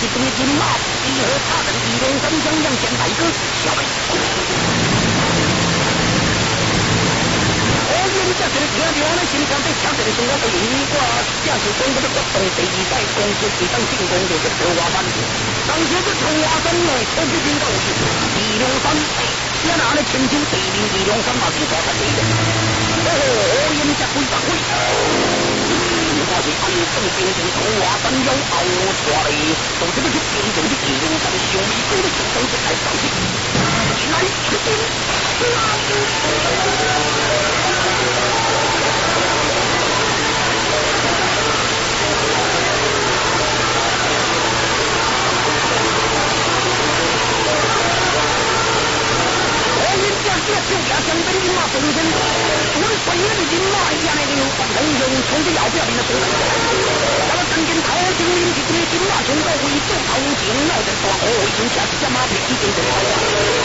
一中的金马，如何踏上仪龙山江阳见大哥，小妹。人家是听着我的心肝在抢着生活的因果，这是中国的活动第二代公司一张进攻就是桃花山，当时是桃花山内出去兵斗士，仪龙山也拿了千秋第零仪龙山嘛是华山第一。哦，人家几百回，我是安正兵进桃花山有后出来，到这个去兵斗的仪龙山小妹哥的竞争是太高兴，进来出兵。这就家乡的人马本身，我的水的人马一样的牛，反正用冲着要不要命的冲上来。那么曾经陶军领起这人马冲到为主头前，老在说哦，应该是这马匹已经在跑了。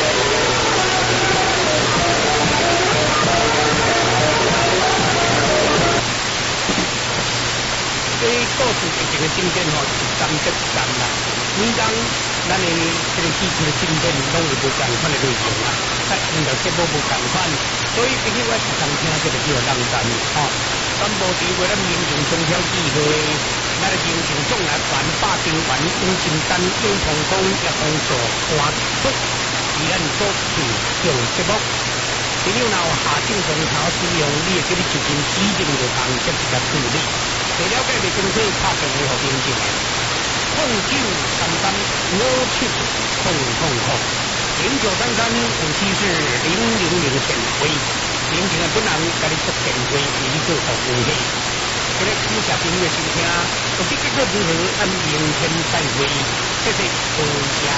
所以故事的这个经典吼，是三节三啦。每当咱的这个剧情的经典，拢有不同款的内容啊。在听到节目不同款，所以今日我时常听这个叫人赞吼。咱无伫为咱民众中挑机会，咱的民众总来办百兵员用金丹用通通也通做花出，以咱所听用节目。朋友若有下正中头使用，你会叫你就近指定就当接一个处理。未了解的公司拍电话给民众0933570000。093357是0007位，民众的本人甲你出电话，你做服务器。这个感谢朋友的收听，不知结果如何，咱明天再会，谢谢大家。